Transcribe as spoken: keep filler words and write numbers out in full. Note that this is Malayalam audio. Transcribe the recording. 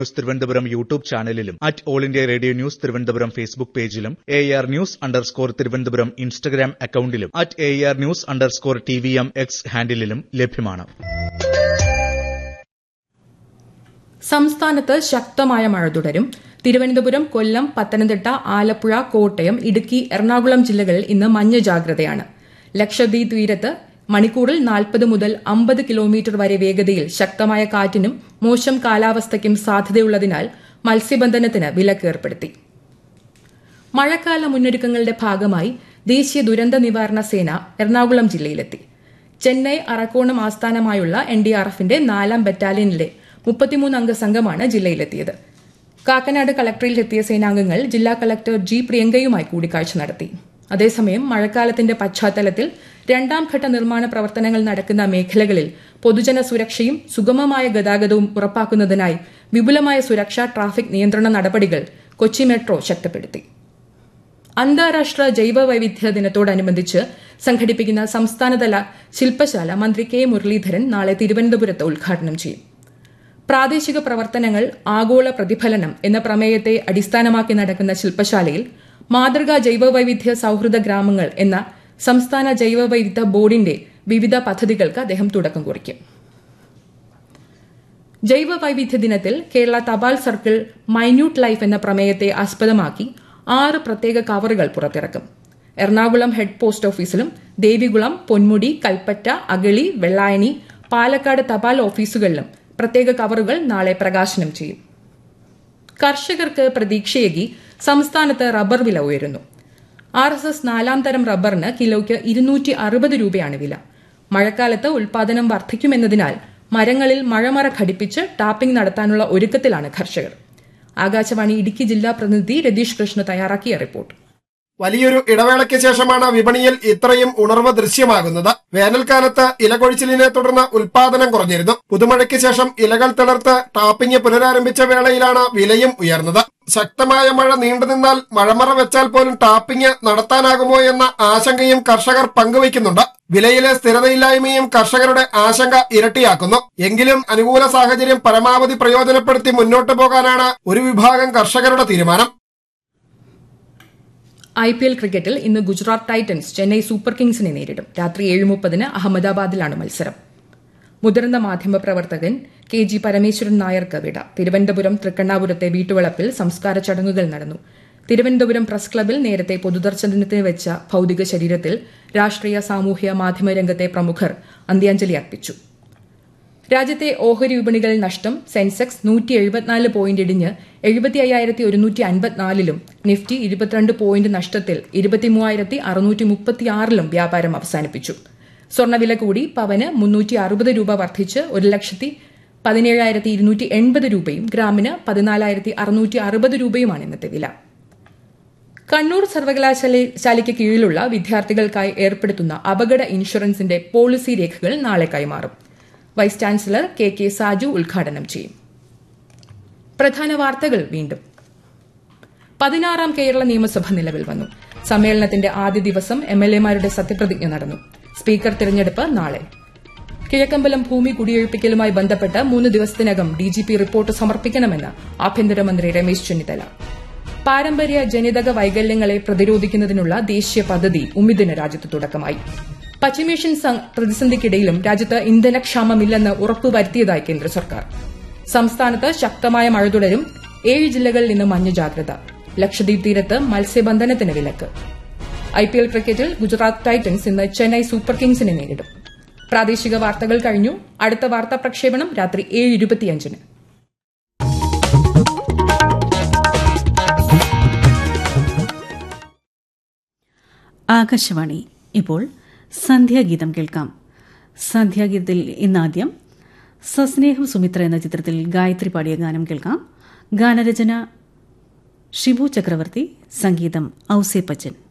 ന്യൂസ് തിരുവനന്തപുരം യൂട്യൂബ് ചാനലിലും at all India radio news Thiruvananthapuram Facebook പേജിലും A R news underscore Thiruvananthapuram Instagram അക്കൌണ്ടിലും at A R news underscore T V M X ഹാൻഡിലും ലഭ്യമാണ്. സംസ്ഥാനത്ത് ശക്തമായ മഴ തുടരും. തിരുവനന്തപുരം, കൊല്ലം, പത്തനംതിട്ട, ആലപ്പുഴ, കോട്ടയം, ഇടുക്കി, എറണാകുളം ജില്ലകളിൽ ഇന്ന് മഞ്ഞ ജാഗ്രതയാണ്. ലക്ഷദ്വീപ് തീരത്ത് മണിക്കൂറിൽ നാൽപ്പത് മുതൽ അമ്പത് കിലോമീറ്റർ വരെ വേഗതയിൽ ശക്തമായ കാറ്റിനും മോശം കാലാവസ്ഥയ്ക്കും സാധ്യതയുള്ളതിനാൽ മത്സ്യബന്ധനത്തിന് വിലക്ക് ഏർപ്പെടുത്തി. മഴക്കാല മുന്നൊരുക്കങ്ങളുടെ ഭാഗമായി ദേശീയ ദുരന്ത നിവാരണ സേന എറണാകുളം ജില്ലയിലെത്തി. ചെന്നൈ അറക്കോണം ആസ്ഥാനമായുള്ള എൻ ഡി ആർ എഫിന്റെ നാലാം ബറ്റാലിയനിലെ മുപ്പത്തിമൂന്ന് അംഗ സംഘമാണ് ജില്ലയിലെത്തിയത്. കാക്കനാട് കളക്ടറേറ്റിലെത്തിയ സേനാംഗങ്ങൾ ജില്ലാ കളക്ടർ ജി പ്രിയങ്കയുമായി കൂടിക്കാഴ്ച നടത്തി. അതേസമയം മഴക്കാലത്തിന്റെ പശ്ചാത്തലത്തിൽ രണ്ടാംഘട്ട നിർമ്മാണ പ്രവർത്തനങ്ങൾ നടക്കുന്ന മേഖലകളിൽ പൊതുജന സുരക്ഷയും സുഗമമായ ഗതാഗതവും ഉറപ്പാക്കുന്നതിനായി വിപുലമായ സുരക്ഷാ ട്രാഫിക് നിയന്ത്രണ നടപടികൾ കൊച്ചി മെട്രോ ശക്തിപ്പെടുത്തി. അന്താരാഷ്ട്ര ജൈവ വൈവിധ്യ ദിനത്തോടനുബന്ധിച്ച് സംഘടിപ്പിക്കുന്ന സംസ്ഥാനതല ശില്പശാല മന്ത്രി കെ മുരളീധരൻ നാളെ തിരുവനന്തപുരത്ത് ഉദ്ഘാടനം ചെയ്യും. പ്രാദേശിക പ്രവർത്തനങ്ങൾ ആഗോള പ്രതിഫലനം എന്ന പ്രമേയത്തെ അടിസ്ഥാനമാക്കി നടക്കുന്ന ശില്പശാലയിൽ മാതൃകാ ജൈവവൈവിധ്യ സൌഹൃദ ഗ്രാമങ്ങൾ എന്ന സംസ്ഥാന ജൈവവൈവിധ്യ ബോർഡിന്റെ വിവിധ പദ്ധതികൾക്ക് അദ്ദേഹം തുടക്കം കുറിക്കും. ജൈവവൈവിധ്യ ദിനത്തിൽ കേരള തപാൽ സർക്കിൾ മൈന്യൂട്ട് ലൈഫ് എന്ന പ്രമേയത്തെ ആസ്പദമാക്കി ആറ് പ്രത്യേക കവറുകൾ പുറത്തിറക്കും. എറണാകുളം ഹെഡ് പോസ്റ്റ് ഓഫീസിലും ദേവികുളം, പൊന്മുടി, കൽപ്പറ്റ, അഗളി, വെള്ളായണി, പാലക്കാട് തപാൽ ഓഫീസുകളിലും പ്രത്യേക കവറുകൾ നാളെ പ്രകാശനം ചെയ്യും. കർഷകർക്ക് പ്രതീക്ഷയേകി സംസ്ഥാനത്ത് റബ്ബർ വില ഉയരുന്നു. ആർ എസ് എസ് നാലാം തരം റബ്ബറിന് കിലോയ്ക്ക് ഇരുന്നൂറ്റി അറുപത് രൂപയാണ് വില. മഴക്കാലത്ത് ഉൽപാദനം വർദ്ധിക്കുമെന്നതിനാൽ മരങ്ങളിൽ മഴമറ ഘടിപ്പിച്ച് ടാപ്പിംഗ് നടത്താനുള്ള ഒരുക്കത്തിലാണ് കർഷകർ. ആകാശവാണി ഇടുക്കി ജില്ലാ പ്രതിനിധി രതീഷ് കൃഷ്ണ തയ്യാറാക്കിയ റിപ്പോർട്ട്. വലിയൊരു ഇടവേളയ്ക്ക് ശേഷമാണ് വിപണിയിൽ ഇത്രയും ഉണർവ് ദൃശ്യമാകുന്നത്. വേനൽക്കാലത്ത് ഇലകൊഴിച്ചിലിനെ തുടർന്ന് ഉൽപാദനം കുറഞ്ഞിരുന്നു. പുതുമഴയ്ക്ക് ശേഷം ഇലകൾ തിളർത്ത് ടാപ്പിംഗ് പുനരാരംഭിച്ച വേളയിലാണ് വിലയും ഉയർന്നത്. ശക്തമായ മഴ നീണ്ടുനിന്നാൽ മഴമറ വെച്ചാൽ പോലും ടാപ്പിംഗ് നടത്താനാകുമോ എന്ന ആശങ്കയും കർഷകർ പങ്കുവയ്ക്കുന്നുണ്ട്. വിലയിലെ സ്ഥിരതയില്ലായ്മയും കർഷകരുടെ ആശങ്ക ഇരട്ടിയാക്കുന്നു. എങ്കിലും അനുകൂല സാഹചര്യം പരമാവധി പ്രയോജനപ്പെടുത്തി മുന്നോട്ടു പോകാനാണ് ഒരു വിഭാഗം കർഷകരുടെ തീരുമാനം. ഐ പി എൽ ക്രിക്കറ്റിൽ ഇന്ന് ഗുജറാത്ത് ടൈറ്റൻസ് ചെന്നൈ സൂപ്പർ കിങ്സിനെ നേരിടും. രാത്രി ഏഴ് മുപ്പതിന് അഹമ്മദാബാദിലാണ് മത്സരം. മുതിർന്ന മാധ്യമപ്രവർത്തകൻ കെ ജി പരമേശ്വരൻ നായർക്ക് വിട. തിരുവനന്തപുരം തൃക്കണ്ണാപുരത്തെ വീട്ടുവളപ്പിൽ സംസ്കാര ചടങ്ങുകൾ നടന്നു. തിരുവനന്തപുരം പ്രസ് ക്ലബിൽ നേരത്തെ പൊതുദർശനത്തിന് വെച്ച ഭൌതിക ശരീരത്തിൽ രാഷ്ട്രീയ സാമൂഹ്യ മാധ്യമ രംഗത്തെ പ്രമുഖർ അന്ത്യാഞ്ജലി അർപ്പിച്ചു. രാജ്യത്തെ ഓഹരി വിപണികളിൽ നഷ്ടം. സെൻസെക്സ് നൂറ്റി എഴുപത്തിനാല് പോയിന്റ് ഇടിഞ്ഞ് എഴുപത്തി അയ്യായിരത്തി ഒരുന്നൂറ്റി അൻപത്തിനാലിലും നിഫ്റ്റി ഇരുപത്തിരണ്ട് പോയിന്റ് നഷ്ടത്തിൽ ഇരുപത്തിമൂവായിരത്തി അറുന്നൂറ്റി മുപ്പത്തിയാറിലും വ്യാപാരം അവസാനിപ്പിച്ചു. സ്വർണ്ണവില കൂടി. പവന് മുന്നൂറ്റി അറുപത് രൂപ വർദ്ധിച്ച് ഒരു ലക്ഷത്തി പതിനേഴായിരത്തി ഇരുന്നൂറ്റി എൺപത് രൂപയും ഗ്രാമിന് പതിനാലായിരത്തി അറുന്നൂറ്റി അറുപത് രൂപയുമാണ് ഇന്നത്തെ വില. കണ്ണൂർ സർവകലാശാലയ്ക്ക് കീഴിലുള്ള വിദ്യാർത്ഥികൾക്കായി ഏർപ്പെടുത്തുന്ന അപകട ഇൻഷുറൻസിന്റെ പോളിസി രേഖകൾ നാളെ കൈമാറും. Vice chancellor K K Saju ഉദ്ഘാടനം ചെയ്യും. പ്രധാന വാർത്തകൾ വീണ്ടും. പതിനാറാം കേരള നിയമസഭ നിലവിൽ വന്നു. സമ്മേളനത്തിന്റെ ആദ്യ ദിവസം എം എൽ എമാരുടെ സത്യപ്രതിജ്ഞ നടന്നു. സ്പീക്കർ തിരഞ്ഞെടുപ്പ് നാളെ. കിഴക്കമ്പലം ഭൂമി കുടിയൊഴിപ്പിക്കലുമായി ബന്ധപ്പെട്ട് മൂന്ന് ദിവസത്തിനകം ഡിജിപി റിപ്പോർട്ട് സമർപ്പിക്കണമെന്ന് ആഭ്യന്തരമന്ത്രി രമേശ് ചെന്നിത്തല. പാരമ്പര്യ ജനിതക വൈകല്യങ്ങളെ പ്രതിരോധിക്കുന്നതിനുള്ള ദേശീയ പദ്ധതി ഉമ്മിദിന് രാജ്യത്ത് തുടക്കമായി. പശ്ചിമേഷ്യൻ പ്രതിസന്ധിക്കിടയിലും രാജ്യത്ത് ഇന്ധനക്ഷാമമില്ലെന്ന് ഉറപ്പുവരുത്തിയതായി കേന്ദ്ര സർക്കാർ. സംസ്ഥാനത്ത് ശക്തമായ മഴ തുടരും. ഏഴ് ജില്ലകളിൽ ഇന്ന് മഞ്ഞ ജാഗ്രത. ലക്ഷദ്വീപ് തീരത്ത് മത്സ്യബന്ധനത്തിന് വിലക്ക്. ഐ പി എൽ ക്രിക്കറ്റിൽ ഗുജറാത്ത് ടൈറ്റൻസ് ഇന്ന് ചെന്നൈ സൂപ്പർ കിങ്സിനെ നേരിടും. പ്രാദേശിക വാർത്തകൾ കഴിഞ്ഞു. അടുത്ത വാർത്താ പ്രക്ഷേപണം രാത്രി ഏഴ് ഇരുപത്തിയഞ്ചിന്. ആകാശവാണി. ഇപ്പോൾ സന്ധ്യാഗീതം കേൾക്കാം. സന്ധ്യാഗീതത്തിൽ ഇന്നാദ്യം സസ്നേഹം സുമിത്ര എന്ന ചിത്രത്തിൽ ഗായത്രി പാടിയ ഗാനം കേൾക്കാം. ഗാനരചന ഷിബു ചക്രവർത്തി, സംഗീതം ഔസേപ്പച്ചൻ.